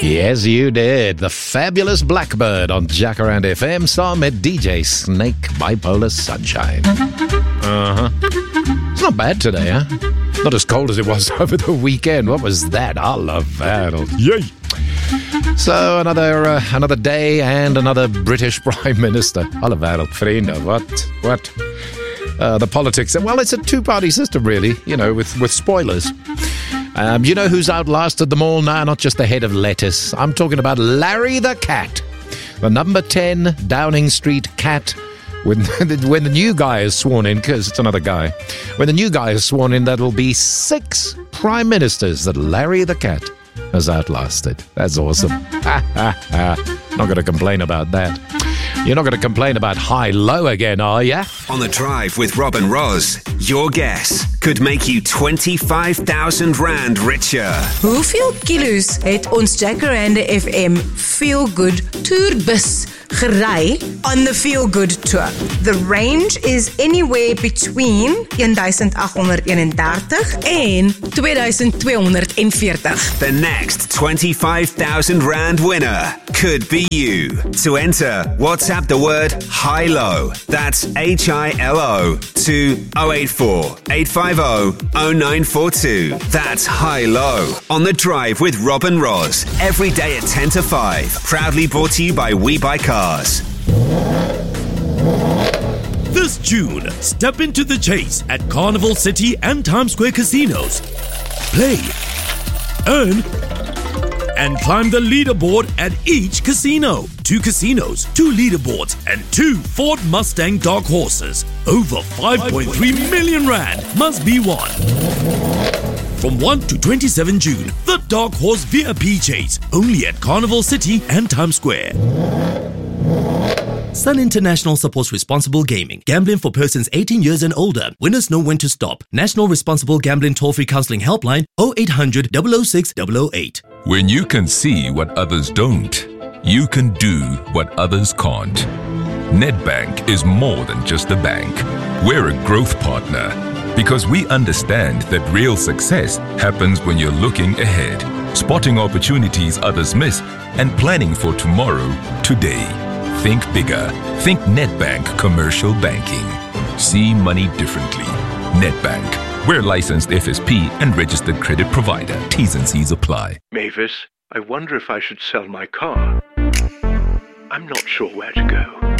Yes, you did. The Fabulous Blackbird on Jacaranda FM, saam met DJ Snake, Bipolar Sunshine. It's not bad today, huh? Not as cold as it was over the weekend. What was that? Alle wereld. Yay! So, another day and another British Prime Minister. Alle wereld, vrienden. What? The politics. Well, it's a two-party system, really, with spoilers. You know who's outlasted them all now? Not just the head of lettuce. I'm talking about Larry the Cat. The number 10 Downing Street cat. When the new guy is sworn in, because it's another guy. When the new guy is sworn in, that'll be 6 prime ministers that Larry the Cat has outlasted. That's awesome. Not going to complain about that. You're not going to complain about high-low again, are you? On the Drive with Rob and Roz, your guess could make you 25,000 Rand richer. Hoeveel kilo's het ons Jacaranda FM Feel Good Tourbus gery on the Feel Good Tour? The range is anywhere between 1,831 en 2,240. The next 25,000 Rand winner could be you. To enter, WhatsApp the word HILO. That's HILO to 084 850 0942. That's HILO. On the Drive with Rob and Roz. Every day at 10 to 5. Proudly brought to you by We Buy Cars. This June, step into the chase at Carnival City and Times Square casinos. Play, earn, and climb the leaderboard at each casino. 2 casinos, 2 leaderboards, and 2 Ford Mustang Dark Horses. Over 5.3 million Rand must be won. From 1 to 27 June, the Dark Horse VIP Chase, only at Carnival City and Times Square. Sun International supports responsible gaming. Gambling for persons 18 years and older. Winners know when to stop. National Responsible Gambling Toll-Free Counseling Helpline 0800 006 008. When you can see what others don't, you can do what others can't. Nedbank is more than just a bank. We're a growth partner because we understand that real success happens when you're looking ahead, spotting opportunities others miss, and planning for tomorrow, today. Think bigger. Think Nedbank Commercial Banking. See money differently. Nedbank. We're licensed FSP and registered credit provider. T's and C's apply. Mavis, I wonder if I should sell my car. I'm not sure where to go.